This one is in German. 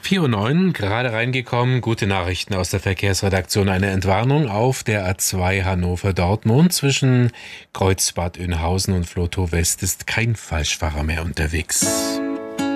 4:09 Uhr, gerade reingekommen. Gute Nachrichten aus der Verkehrsredaktion. Eine Entwarnung auf der A2 Hannover-Dortmund. Zwischen Kreuzbad Oeynhausen und Vlotho West ist kein Falschfahrer mehr unterwegs.